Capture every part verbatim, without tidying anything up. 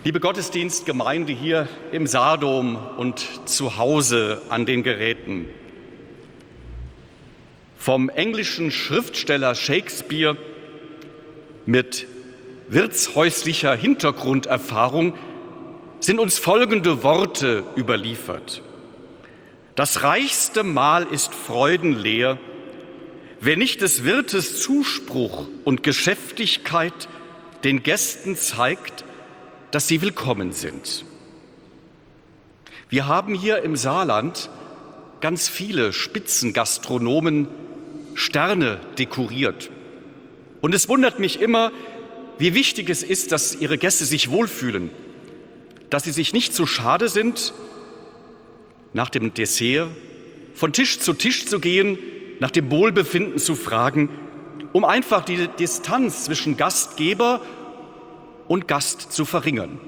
Liebe Gottesdienstgemeinde hier im Saardom und zu Hause an den Geräten. Vom englischen Schriftsteller Shakespeare mit wirtshäuslicher Hintergrunderfahrung sind uns folgende Worte überliefert. Das reichste Mahl ist freudenleer, wer nicht des Wirtes Zuspruch und Geschäftigkeit den Gästen zeigt, dass sie willkommen sind. Wir haben hier im Saarland ganz viele Spitzengastronomen Sterne dekoriert. Und es wundert mich immer, wie wichtig es ist, dass ihre Gäste sich wohlfühlen, dass sie sich nicht zu schade sind, nach dem Dessert von Tisch zu Tisch zu gehen, nach dem Wohlbefinden zu fragen, um einfach die Distanz zwischen Gastgeber und Gast zu verringern.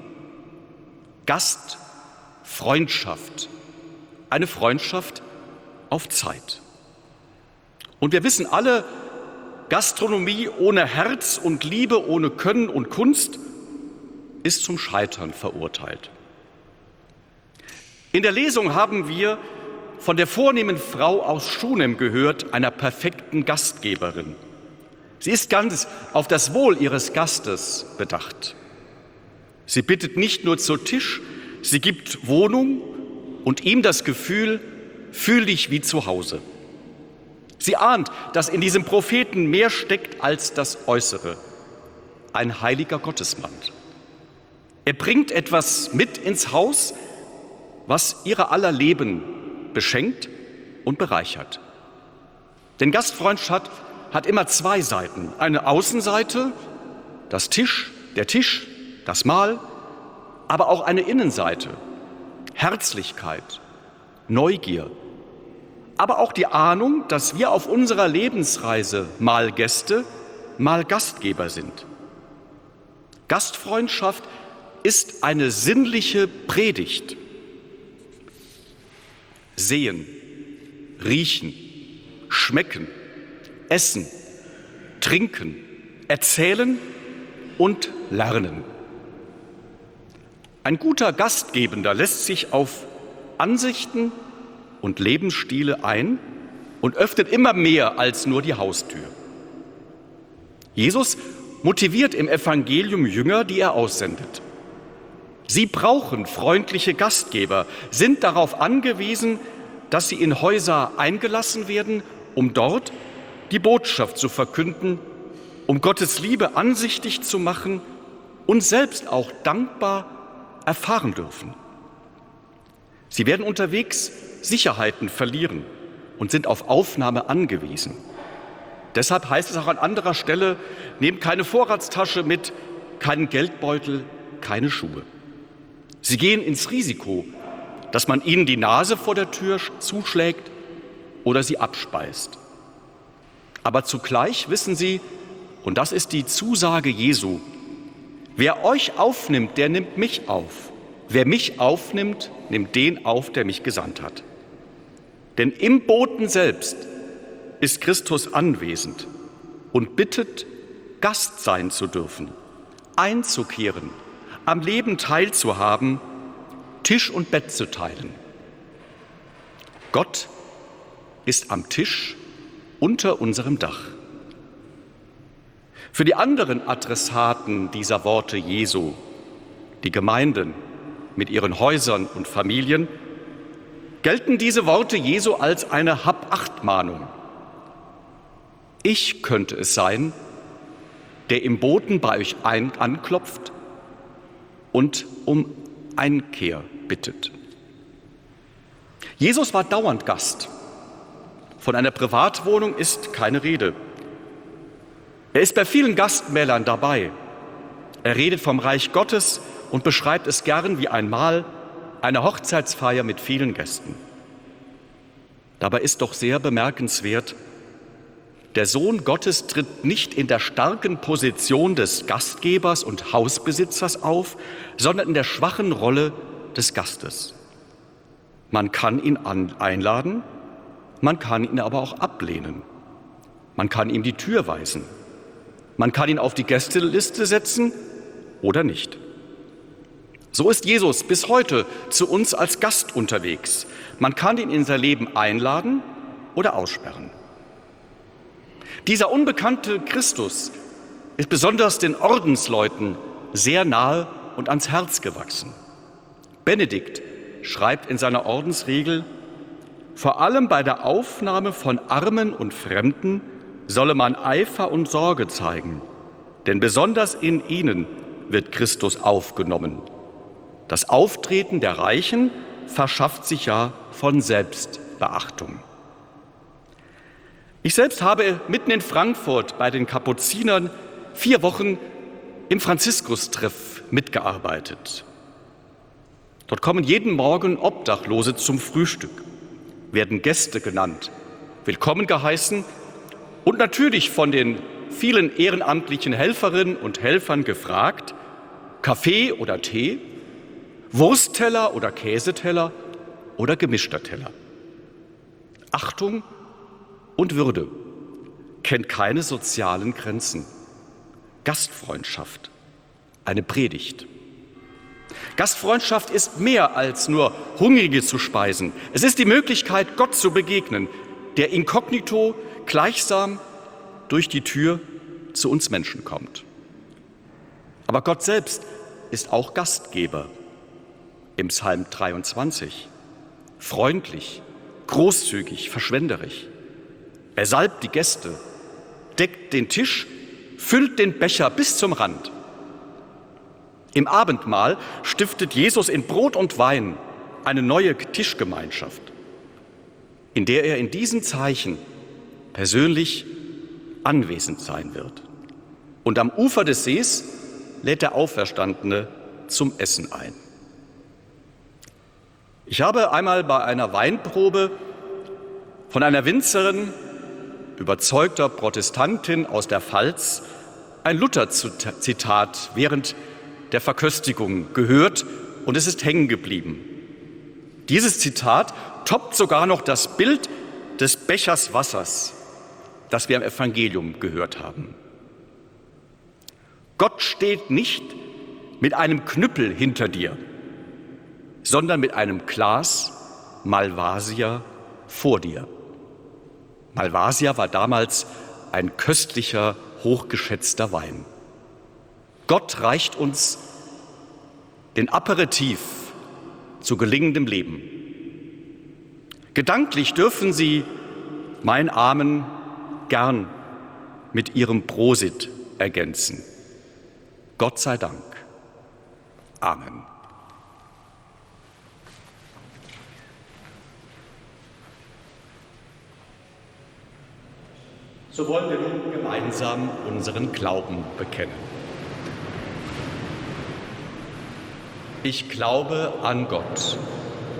Gastfreundschaft, eine Freundschaft auf Zeit. Und wir wissen alle, Gastronomie ohne Herz und Liebe, ohne Können und Kunst ist zum Scheitern verurteilt. In der Lesung haben wir von der vornehmen Frau aus Schunem gehört, einer perfekten Gastgeberin. Sie ist ganz auf das Wohl ihres Gastes bedacht. Sie bittet nicht nur zu Tisch, sie gibt Wohnung und ihm das Gefühl, fühl dich wie zu Hause. Sie ahnt, dass in diesem Propheten mehr steckt als das Äußere. Ein heiliger Gottesmann. Er bringt etwas mit ins Haus, was ihre aller Leben beschenkt und bereichert. Denn Gastfreundschaft hat immer zwei Seiten. Eine Außenseite, das Tisch, der Tisch, das Mahl, aber auch eine Innenseite, Herzlichkeit, Neugier, aber auch die Ahnung, dass wir auf unserer Lebensreise mal Gäste, mal Gastgeber sind. Gastfreundschaft ist eine sinnliche Predigt. Sehen, riechen, schmecken, essen, trinken, erzählen und lernen. Ein guter Gastgebender lässt sich auf Ansichten und Lebensstile ein und öffnet immer mehr als nur die Haustür. Jesus motiviert im Evangelium Jünger, die er aussendet. Sie brauchen freundliche Gastgeber, sind darauf angewiesen, dass sie in Häuser eingelassen werden, um dort die Botschaft zu verkünden, um Gottes Liebe ansichtig zu machen und selbst auch dankbar erfahren dürfen. Sie werden unterwegs Sicherheiten verlieren und sind auf Aufnahme angewiesen. Deshalb heißt es auch an anderer Stelle, nehmt keine Vorratstasche mit, keinen Geldbeutel, keine Schuhe. Sie gehen ins Risiko, dass man ihnen die Nase vor der Tür zuschlägt oder sie abspeist. Aber zugleich wissen sie, und das ist die Zusage Jesu, wer euch aufnimmt, der nimmt mich auf. Wer mich aufnimmt, nimmt den auf, der mich gesandt hat. Denn im Boten selbst ist Christus anwesend und bittet, Gast sein zu dürfen, einzukehren, am Leben teilzuhaben, Tisch und Bett zu teilen. Gott ist am Tisch unter unserem Dach. Für die anderen Adressaten dieser Worte Jesu, die Gemeinden mit ihren Häusern und Familien, gelten diese Worte Jesu als eine Hab-Acht-Mahnung. Ich könnte es sein, der im Boten bei euch ein- anklopft und um Einkehr bittet. Jesus war dauernd Gast. Von einer Privatwohnung ist keine Rede. Er ist bei vielen Gastmälern dabei. Er redet vom Reich Gottes und beschreibt es gern wie ein Mahl, eine Hochzeitsfeier mit vielen Gästen. Dabei ist doch sehr bemerkenswert, der Sohn Gottes tritt nicht in der starken Position des Gastgebers und Hausbesitzers auf, sondern in der schwachen Rolle des Gastes. Man kann ihn einladen, man kann ihn aber auch ablehnen. Man kann ihm die Tür weisen. Man kann ihn auf die Gästeliste setzen oder nicht. So ist Jesus bis heute zu uns als Gast unterwegs. Man kann ihn in sein Leben einladen oder aussperren. Dieser unbekannte Christus ist besonders den Ordensleuten sehr nahe und ans Herz gewachsen. Benedikt schreibt in seiner Ordensregel: Vor allem bei der Aufnahme von Armen und Fremden solle man Eifer und Sorge zeigen, denn besonders in ihnen wird Christus aufgenommen. Das Auftreten der Reichen verschafft sich ja von selbst Beachtung. Ich selbst habe mitten in Frankfurt bei den Kapuzinern vier Wochen im Franziskus-Treff mitgearbeitet. Dort kommen jeden Morgen Obdachlose zum Frühstück, werden Gäste genannt, willkommen geheißen und natürlich von den vielen ehrenamtlichen Helferinnen und Helfern gefragt: Kaffee oder Tee, Wurstteller oder Käseteller oder gemischter Teller. Achtung und Würde kennt keine sozialen Grenzen. Gastfreundschaft, eine Predigt. Gastfreundschaft ist mehr als nur Hungrige zu speisen. Es ist die Möglichkeit, Gott zu begegnen, der inkognito gleichsam durch die Tür zu uns Menschen kommt. Aber Gott selbst ist auch Gastgeber. Im Psalm dreiundzwanzig. Freundlich, großzügig, verschwenderisch. Er salbt die Gäste, deckt den Tisch, füllt den Becher bis zum Rand. Im Abendmahl stiftet Jesus in Brot und Wein eine neue Tischgemeinschaft, in der er in diesen Zeichen persönlich anwesend sein wird. Und am Ufer des Sees lädt der Auferstandene zum Essen ein. Ich habe einmal bei einer Weinprobe von einer Winzerin, überzeugter Protestantin aus der Pfalz, ein Luther-Zitat während der Verköstigung gehört und es ist hängen geblieben. Dieses Zitat toppt sogar noch das Bild des Bechers Wassers, das wir im Evangelium gehört haben. Gott steht nicht mit einem Knüppel hinter dir, sondern mit einem Glas Malvasia vor dir. Malvasia war damals ein köstlicher, hochgeschätzter Wein. Gott reicht uns den Aperitif zu gelingendem Leben. Gedanklich dürfen Sie mein Amen gern mit Ihrem Prosit ergänzen. Gott sei Dank. Amen. So wollen wir nun gemeinsam unseren Glauben bekennen. Ich glaube an Gott,